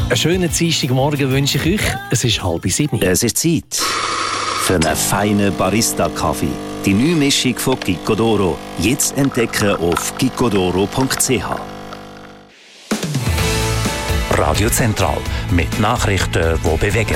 Einen schönen Dienstagmorgen wünsche ich euch. Es ist 6:30. Es ist Zeit für einen feinen Barista-Kaffee. Die neue Mischung von Gicodoro. Jetzt entdecken auf gicodoro.ch. Radio Zentral mit Nachrichten, die bewegen.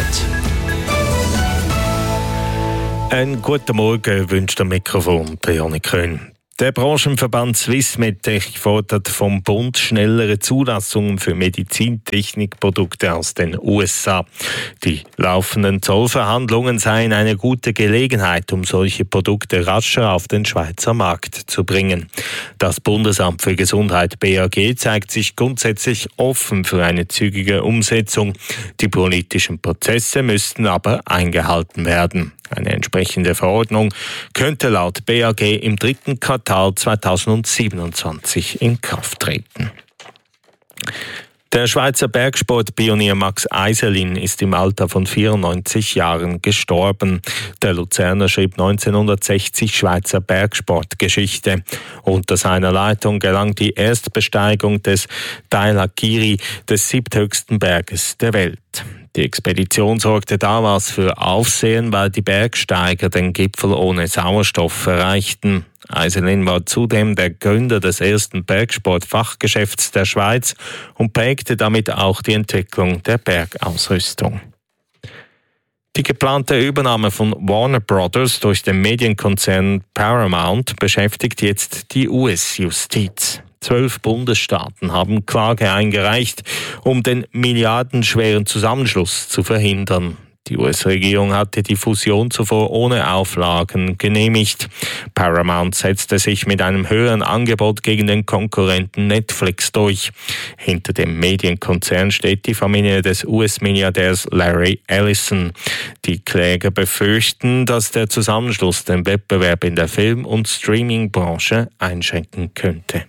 Einen guten Morgen wünscht am Mikrofon Janik Köhn. Der Branchenverband Swissmedtech fordert vom Bund schnellere Zulassungen für Medizintechnikprodukte aus den USA. Die laufenden Zollverhandlungen seien eine gute Gelegenheit, um solche Produkte rascher auf den Schweizer Markt zu bringen. Das Bundesamt für Gesundheit BAG zeigt sich grundsätzlich offen für eine zügige Umsetzung. Die politischen Prozesse müssten aber eingehalten werden. Eine entsprechende Verordnung könnte laut BAG im 3. Quartal 2027 in Kraft treten. Der Schweizer Bergsportpionier Max Eiselin ist im Alter von 94 Jahren gestorben. Der Luzerner schrieb 1960 Schweizer Bergsportgeschichte. Unter seiner Leitung gelang die Erstbesteigung des Dhailagiri, des 7. Berges der Welt. Die Expedition sorgte damals für Aufsehen, weil die Bergsteiger den Gipfel ohne Sauerstoff erreichten. Eiselin war zudem der Gründer des ersten Bergsportfachgeschäfts der Schweiz und prägte damit auch die Entwicklung der Bergausrüstung. Die geplante Übernahme von Warner Brothers durch den Medienkonzern Paramount beschäftigt jetzt die US-Justiz. 12 Bundesstaaten haben Klage eingereicht, um den milliardenschweren Zusammenschluss zu verhindern. Die US-Regierung hatte die Fusion zuvor ohne Auflagen genehmigt. Paramount setzte sich mit einem höheren Angebot gegen den Konkurrenten Netflix durch. Hinter dem Medienkonzern steht die Familie des US-Milliardärs Larry Ellison. Die Kläger befürchten, dass der Zusammenschluss den Wettbewerb in der Film- und Streaming-Branche einschränken könnte.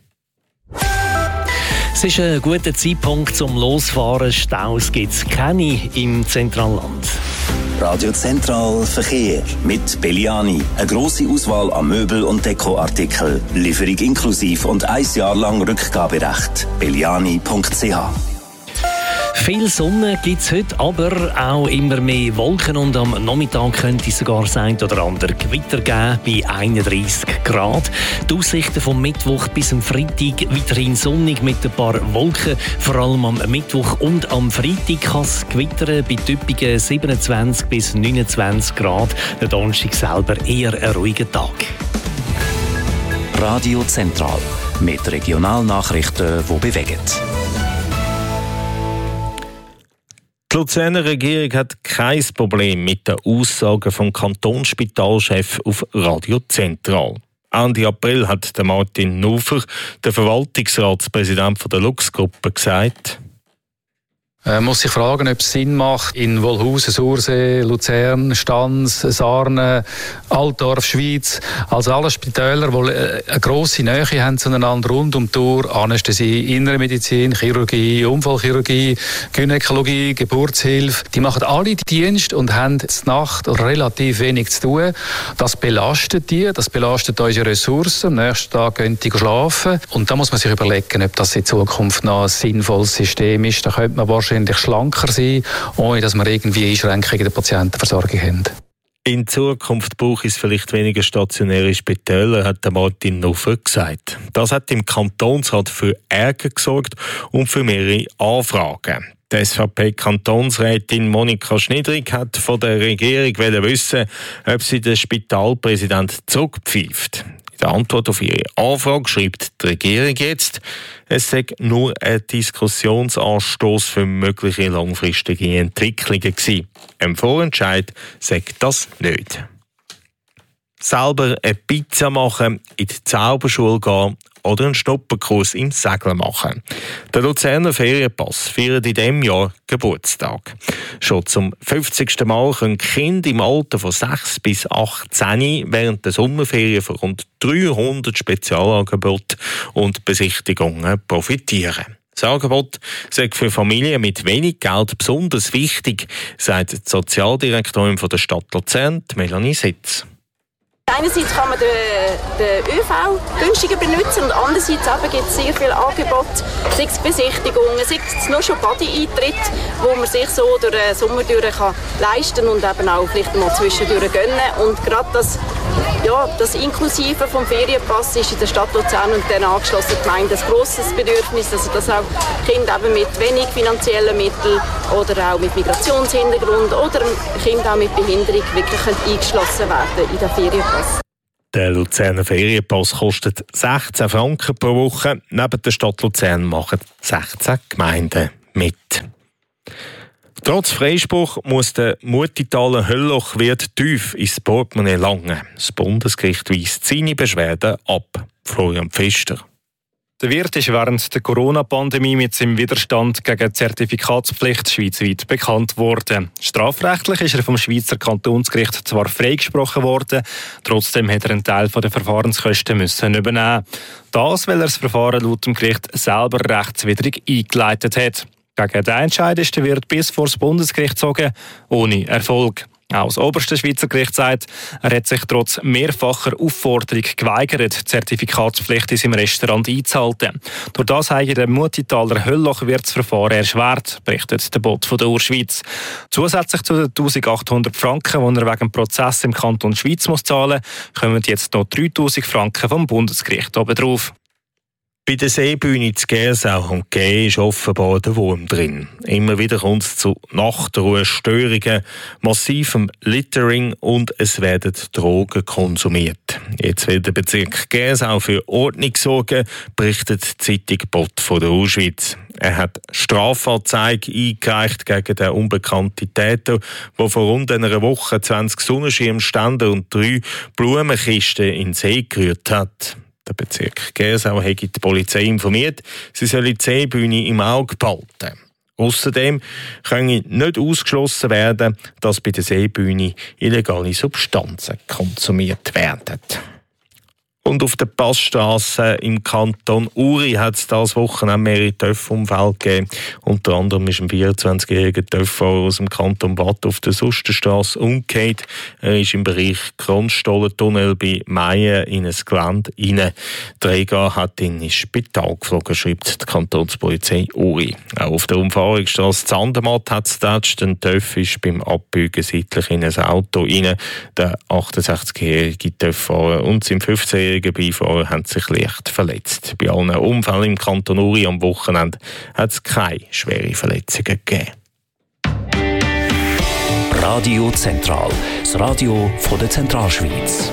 Es ist ein guter Zeitpunkt zum Losfahren. Staus gibt es keine im Zentralland. Radio Zentral Verkehr mit Belliani. Eine grosse Auswahl an Möbel- und Dekoartikeln. Lieferung inklusiv und 1 Jahr lang Rückgaberecht. Belliani.ch. Viel Sonne gibt es heute, aber auch immer mehr Wolken und am Nachmittag könnte es sogar das ein oder andere Gewitter geben bei 31 Grad. Die Aussichten vom Mittwoch bis am Freitag weiterhin sonnig mit ein paar Wolken. Vor allem am Mittwoch und am Freitag kann es gewittern bei typischen 27 bis 29 Grad. Der Donnerstag selber eher ein ruhiger Tag. Radio Zentral mit Regionalnachrichten, die bewegen. Die Luzerner Regierung hat kein Problem mit den Aussagen vom Kantonsspitalchef auf Radio Zentral. Ende April hat der Martin Nufer, der Verwaltungsratspräsident der Lux-Gruppe, gesagt: Man muss sich fragen, ob es Sinn macht, in Wolhusen, Sursee, Luzern, Stans, Sarnen, Altdorf, Schwyz, also alle Spitäler, die eine grosse Nähe haben zueinander rund um die Uhr, Anästhesie, Innere Medizin, Chirurgie, Unfallchirurgie, Gynäkologie, Geburtshilfe, die machen alle Dienst und haben zur Nacht relativ wenig zu tun. Das belastet die, das belastet unsere Ressourcen. Am nächsten Tag gehen die schlafen. Und da muss man sich überlegen, ob das in Zukunft noch ein sinnvolles System ist. Da könnte man wahrscheinlich schlanker sein, ohne dass wir irgendwie Einschränkungen in der Patientenversorgung haben. In Zukunft braucht es vielleicht weniger stationäre Spitäler, hat Martin Nufer gesagt. Das hat im Kantonsrat für Ärger gesorgt und für mehrere Anfragen. Die SVP-Kantonsrätin Monika Schnidrig hat von der Regierung wissen, ob sie den Spitalpräsident zurückpfeift. In der Antwort auf ihre Anfrage schreibt die Regierung jetzt, es sei nur ein Diskussionsanstoß für mögliche langfristige Entwicklungen gewesen. Ein Vorentscheid sagt das nicht. Selber eine Pizza machen, in die Zauberschule gehen oder einen Schnupperkurs im Segeln machen. Der Luzerner Ferienpass feiert in diesem Jahr Geburtstag. Schon zum 50. Mal können Kinder im Alter von 6 bis 18 während der Sommerferien von rund 300 Spezialangeboten und Besichtigungen profitieren. Das Angebot sei für Familien mit wenig Geld besonders wichtig, sagt die Sozialdirektorin von der Stadt Luzern, Melanie Sitz. Einerseits kann man den ÖV günstiger benutzen und andererseits gibt es sehr viele Angebote, sei es Besichtigungen, sei es nur schon Body-Eintritt, wo man sich so durch den Sommer kann leisten und eben auch vielleicht mal zwischendurch gönnen. Und gerade das Inklusive vom Ferienpass ist in der Stadt Luzern und den angeschlossenen Gemeinden ein grosses Bedürfnis, also dass auch Kinder eben mit wenig finanziellen Mitteln oder auch mit Migrationshintergrund oder Kinder auch mit Behinderung wirklich eingeschlossen werden in den Ferienpass. Der Luzerner Ferienpass kostet 16 Franken pro Woche. Neben der Stadt Luzern machen 16 Gemeinden mit. Trotz Freispruch muss der Muttitaler Hölllochwirt tief ins Portemonnaie langen. Das Bundesgericht weist seine Beschwerden ab. Florian Pfister. Der Wirt ist während der Corona-Pandemie mit seinem Widerstand gegen die Zertifikatspflicht schweizweit bekannt worden. Strafrechtlich ist er vom Schweizer Kantonsgericht zwar freigesprochen worden, trotzdem hat er einen Teil der Verfahrenskosten müssen übernehmen. Das, weil er das Verfahren laut dem Gericht selber rechtswidrig eingeleitet hat. Gegen den Entscheid ist der Wirt bis vor das Bundesgericht gezogen, ohne Erfolg. Auch das oberste Schweizer Gericht sagt, er hat sich trotz mehrfacher Aufforderung geweigert, die Zertifikatspflicht in seinem Restaurant einzuhalten. Durch das habe der Muttitaler Hölllochwirtsverfahren erschwert, berichtet der Bot von der Urschweiz. Zusätzlich zu den 1800 Franken, die er wegen dem Prozess im Kanton Schweiz zahlen muss, kommen jetzt noch 3000 Franken vom Bundesgericht obendrauf. Bei der Seebühne zu Gersau und G ist offenbar der Wurm drin. Immer wieder kommt es zu Nachtruhestörungen, massivem Littering und es werden Drogen konsumiert. Jetzt will der Bezirk Gersau für Ordnung sorgen, berichtet die Zeitung Bot von der Urschweiz. Er hat Strafanzeige eingereicht gegen den unbekannten Täter, der vor rund einer Woche 20 Sonnenschirmstände und 3 Blumenkisten in den See gerührt hat. Der Bezirk Gersau hat die Polizei informiert, sie solle die Seebühne im Auge behalten. Außerdem könne nicht ausgeschlossen werden, dass bei der Seebühne illegale Substanzen konsumiert werden. Und auf der Passstrasse im Kanton Uri hat es dieses Wochenende mehrere TÜV-Unfälle gegeben. Unter anderem ist ein 24-jähriger TÜV-Fahrer aus dem Kanton Waadt auf der Susterstrasse umgekehrt. Er ist im Bereich Kronstollentunnel bei Meien in ein Gelände rein. Der Träger hat ihn ins Spital geflogen, schreibt die Kantonspolizei Uri. Auch auf der Umfahrungsstrasse Zandermatt hat es getatscht. Ein TÜV ist beim Abbiegen seitlich in ein Auto rein. Der 68-jährige TÜV-Fahrer und sein 15-jähriger Beifahrer haben sich leicht verletzt. Bei allen Unfällen im Kanton Uri am Wochenende hat es keine schweren Verletzungen gegeben. Radio Zentral, das Radio von der Zentralschweiz.